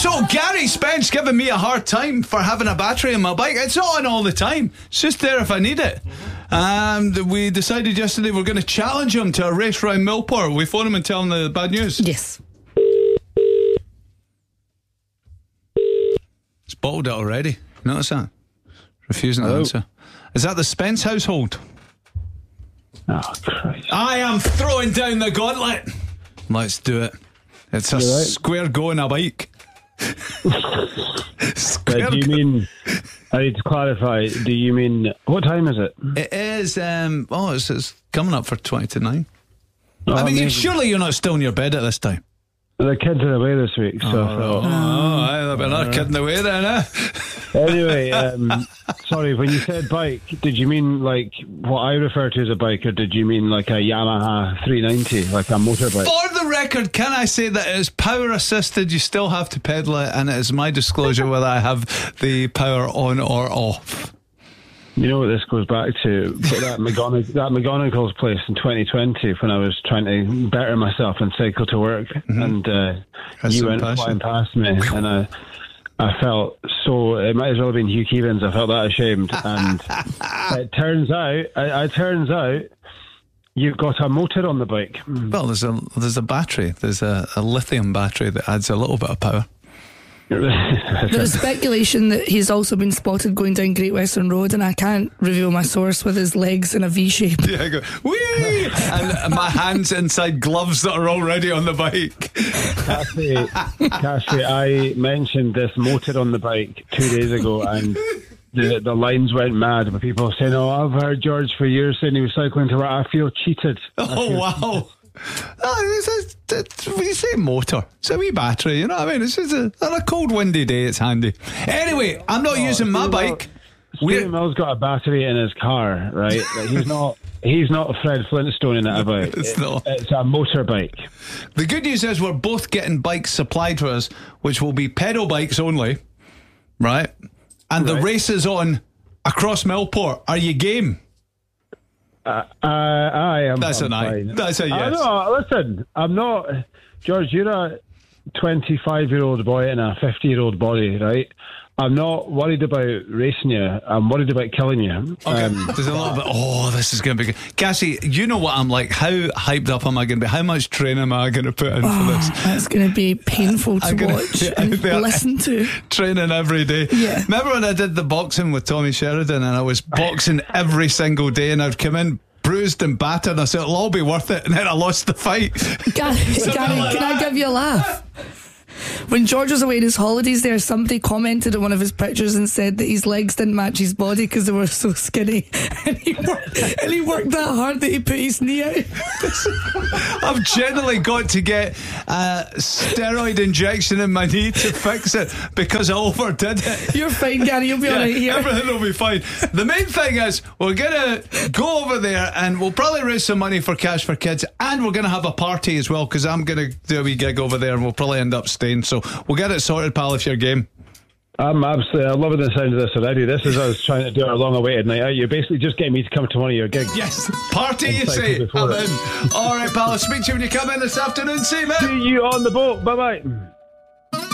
So Gary Spence giving me a hard time for having a battery in my bike. It's not on all the time. It's just there if I need it. We decided yesterday we're going to challenge him to a race around Millport. We phone him and tell him the bad news. Yes. It's bottled it already. Notice that? Refusing to answer. Is that the Spence household? Oh, Christ. I am throwing down the gauntlet. Let's do it. It's a square go on a bike. Do you mean, I need to clarify, do you mean, what time is it? It is, it's coming up for 20 to 9. Oh, I mean, amazing. surely you're not still in your bed at this time. The kids are away this week, so I thought, They're not kidding away then, eh? Anyway, sorry, when you said bike, did you mean like what I refer to as a bike, or did you mean like a Yamaha 390, like a motorbike? For the record, can I say that it is power assisted? You still have to pedal it, and it is my disclosure whether I have the power on or off. You know what this goes back to? But that McGonagall's place in 2020 when I was trying to better myself and cycle to work, and you went flying past me, and I felt so. It might as well have been Hugh Keevins. I felt that ashamed, and it turns out you've got a motor on the bike. Well, there's a battery. There's a lithium battery that adds a little bit of power. There's speculation that he's also been spotted going down Great Western Road, and I can't reveal my source, with his legs in a V shape. Yeah, I go, whee! And my hands inside gloves that are already on the bike. Cassie, I mentioned this motor on the bike 2 days ago, and the lines went mad with people saying, "Oh, I've heard George for years saying he was cycling to work. I feel cheated." Oh, wow. When you say motor, it's a wee battery, you know what I mean? It's just on a cold, windy day, it's handy. Anyway, I'm not using my bike. Stephen Mill's got a battery in his car, right? Like, he's not Fred Flintstone in it about. It's a motorbike. The good news is we're both getting bikes supplied to us, which will be pedal bikes only, right? And the race is on across Millport. Are you game? I am. That's a no. That's a yes. Listen, I'm not. George, you're a 25-year-old boy in a 50-year-old body, right? I'm not worried about racing you. I'm worried about killing you. Okay. There's a little bit. Oh, this is going to be good. Cassie, you know what I'm like. How hyped up am I going to be? How much training am I going to put in for this? It's going to be painful to watch and listen to. Training every day. Yeah. Remember when I did the boxing with Tommy Sheridan, and I was boxing every single day, and I'd come in bruised and battered, and I said it'll all be worth it, and then I lost the fight. Gary, can I give you a laugh? When George was away on his holidays there, somebody commented on one of his pictures and said that his legs didn't match his body because they were so skinny, and he worked that hard that he put his knee out. I've generally got to get a steroid injection in my knee to fix it because I overdid it. You're fine, Gary, you'll be alright here. Everything will be fine. The main thing is we're going to go over there and we'll probably raise some money for Cash for Kids, and we're going to have a party as well, because I'm going to do a wee gig over there and we'll probably end up staying. So we'll get it sorted, pal, if you're game. I'm loving the sound of this already. This is us trying to do our long-awaited night out. You're basically just getting me to come to one of your gigs. Yes, party, you say. I'm in. All right, pal, I'll speak to you when you come in this afternoon. See you, mate. See you on the boat. Bye-bye.